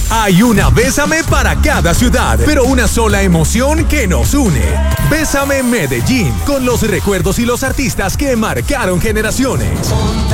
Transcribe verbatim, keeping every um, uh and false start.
Hay una Bésame para cada ciudad, pero una sola emoción que nos une. Bésame Medellín, con los recuerdos y los artistas que marcaron generaciones.